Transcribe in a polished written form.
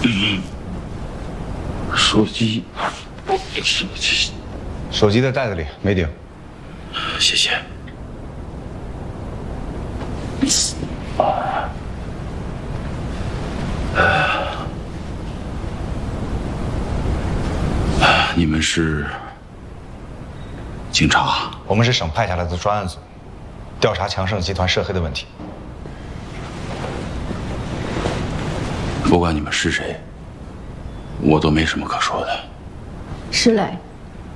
手机， 手机在袋子里，没顶。 谢谢。你们是警察？ 我们是省派下来的专案组，调查强盛集团涉黑的问题。 不管你们是谁，我都没什么可说的。 石磊。